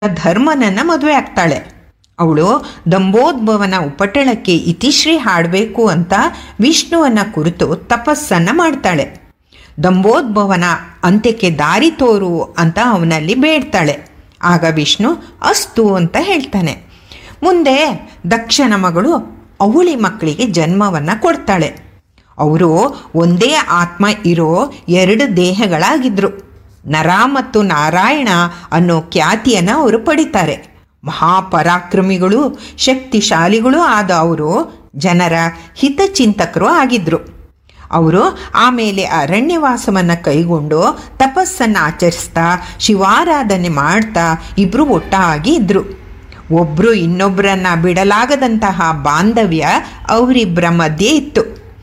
ಧರ್ಮನನ್ನು ಮದುವೆ ಆಗ್ತಾಳೆ. ಅವಳು ದಂಬೋದ್ಭವನ ಉಪಟಳಕ್ಕೆ ಇತಿಶ್ರೀ ಹಾಡಬೇಕು ಅಂತ ವಿಷ್ಣುವನ್ನ ಕುರಿತು ತಪಸ್ಸನ್ನು ಮಾಡ್ತಾಳೆ. ದಂಬೋದ್ಭವನ ಅಂತ್ಯಕ್ಕೆ ದಾರಿ ತೋರು ಅಂತ ಅವನಲ್ಲಿ ಬೇಡ್ತಾಳೆ. ಆಗ ವಿಷ್ಣು ಅಸ್ತು ಅಂತ ಹೇಳ್ತಾನೆ. ಮುಂದೆ ದಕ್ಷನ ಮಗಳು ಅವಳಿ ಮಕ್ಕಳಿಗೆ ಜನ್ಮವನ್ನು ಕೊಡ್ತಾಳೆ. ಅವರು ಒಂದೇ ಆತ್ಮ ಇರೋ 2 ದೇಹಗಳಾಗಿದ್ದರು. ನರ ಮತ್ತು ನಾರಾಯಣ ಅನ್ನೋ ಖ್ಯಾತಿಯನ್ನು ಅವರು ಪಡಿತಾರೆ. ಮಹಾಪರಾಕ್ರಮಿಗಳು, ಶಕ್ತಿಶಾಲಿಗಳೂ ಆದ ಅವರು ಜನರ ಹಿತಚಿಂತಕರು ಆಗಿದ್ದರು. ಅವರು ಆಮೇಲೆ ಅರಣ್ಯವಾಸವನ್ನು ಕೈಗೊಂಡು ತಪಸ್ಸನ್ನು ಆಚರಿಸ್ತಾ ಶಿವಾರಾಧನೆ ಮಾಡ್ತಾ ಇಬ್ಬರು ಒಟ್ಟಾಗಿ ಇದ್ದರು. ಒಬ್ಬರು ಇನ್ನೊಬ್ಬರನ್ನು ಬಿಡಲಾಗದಂತಹ ಬಾಂಧವ್ಯ ಅವರಿಬ್ಬರ ಮಧ್ಯೆ ಇತ್ತು.